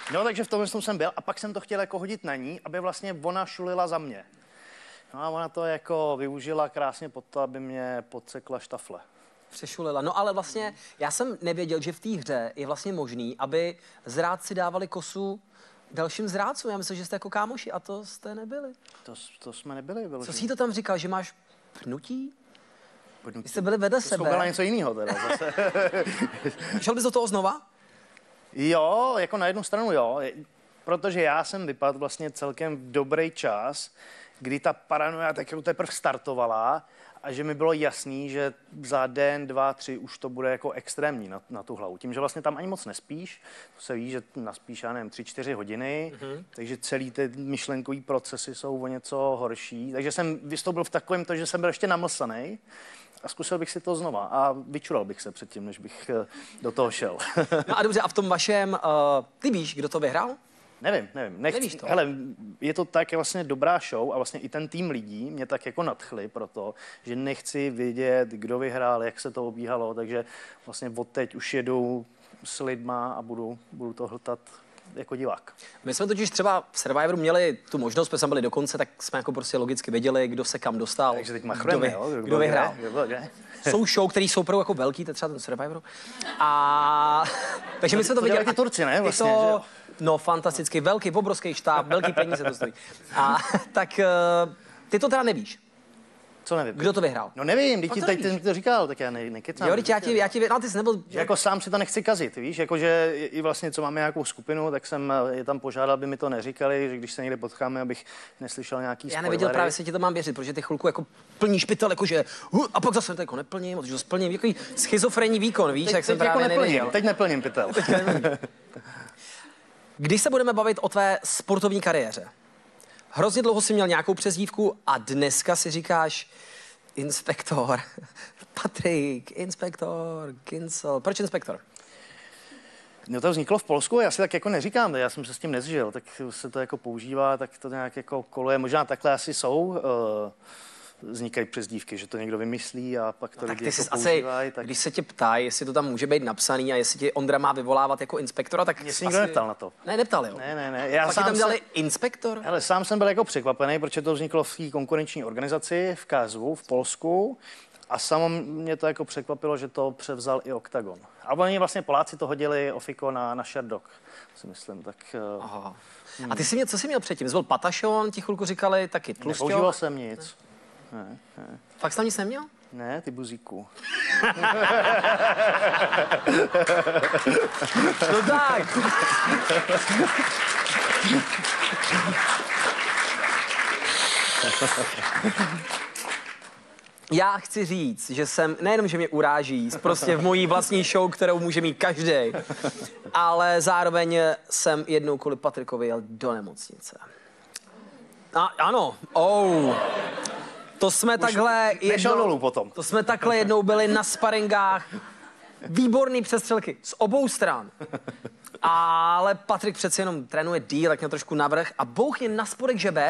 No, takže v tom jsem byl a pak jsem to chtěl jako hodit na ní, aby vlastně ona šulila za mě. No a ona to jako využila krásně pod to, aby mě podsekla štafle. Přešulila. No ale vlastně já jsem nevěděl, že v té hře je vlastně možný, aby zrádci dávali kosu dalším zrádcům. Já myslím, že jste jako kámoši a to jste nebyli. To jsme nebyli. Vyloženě. Co jsi to tam říkal, že máš pnutí? Vy jste byli vedle sebe. To něco jiného teda zase. Šel bys do toho znova? Jo, jako na jednu stranu jo, protože já jsem vypadl vlastně celkem v dobrý čas, kdy ta paranoia tak teprve startovala a že mi bylo jasný, že za den, 2, 3 už to bude jako extrémní na tu hlavu. Tím, že vlastně tam ani moc nespíš, to se ví, že naspíš, já nevím, 3-4 hodiny, takže celý ty myšlenkový procesy jsou o něco horší. Takže jsem vystoupil v takovém to, že jsem byl ještě namlsanej a zkusil bych si to znova a vyčural bych se předtím, než bych do toho šel. No a dobře, a v tom vašem, ty víš, kdo to vyhrál? Nevím. Nevíš to? Hele, je to tak vlastně dobrá show a vlastně i ten tým lidí mě tak jako nadchli proto, že nechci vědět, kdo vyhrál, jak se to obíhalo, takže vlastně od teď už jedu s lidma a budu to hltat jako divák. My jsme totiž třeba v Survivoru měli tu možnost, protože jsme byli do konce, tak jsme jako prostě logicky věděli, kdo se kam dostal. Takže teď machrujeme, kdo vyhrál. Kde? Jsou show, které jsou opravdu jako velký, to je třeba ten Survivor. A takže my jsme to viděli. Ty Turci, ne? Vlastně, to, no fantasticky, velký, obrovský štáb, velký peníze to stojí. A tak ty to teda nevíš. Co nevím? Kdo to vyhrál? No nevím, teď ty mi to říkal, tak já nekecám. Jo, já ti no ty jsi nebyl... Jako sám si to nechci kazit, víš, jakože i vlastně, co máme nějakou skupinu, tak jsem je tam požádal, aby mi to neříkali, že když se někde potkáme, abych neslyšel nějaký spoilery. Já nevěděl právě, jestli ti to mám věřit, protože ty chvilku jako plníš pytel, jakože a pak zase jako neplním, protože to splním, takový schizofrenní výkon, víš, jak jsem právě jako nevěděl. Teď neplním pytel. Když se budeme bavit o tvé sportovní kariéře, hrozně dlouho jsi měl nějakou přezdívku a dneska si říkáš inspektor, Patrik, inspektor, Kincel. Proč inspektor? No to vzniklo v Polsku, já si tak jako neříkám, já jsem se s tím nezžil, tak se to jako používá, tak to nějak jako koluje, možná takhle asi jsou. Vznikají přezdívky, že to někdo vymyslí a pak to lidi jako používají. Tak... Když se tě ptají, jestli to tam může být napsaný a jestli tě Ondra má vyvolávat jako inspektora, tak... Mě si nikdo neptal na to. Ne, neptal, jo? Ne. Já pak tam dali inspektor? Hele, sám jsem byl jako překvapený, protože to vzniklo v té konkurenční organizaci v KSW v Polsku a samo mě to jako překvapilo, že to převzal i Octagon. A oni vlastně Poláci to hodili ofiko na Sherdog, si myslím, tak... Aha. A ty jsi měl, co jsi měl předtím? Jsi byl Patašon, ti chvilku říkali taky Tlusťo? Nepoužíval jsem nic. Ne. Fakt jsi tam nic neměl? Ne, ty buzíku. No tak. Já chci říct, že jsem, nejenom, že mě uráží, prostě v mojí vlastní show, kterou může mít každý, ale zároveň jsem jednou kvůli Patrikovi jel do nemocnice. Ano, to jsme takhle to jsme takhle jednou byli na sparingách. Výborný přestřelky z obou stran. Ale Patrik přeci jenom trénuje díl, tak měl trošku navrch a bouchně na spodek žeber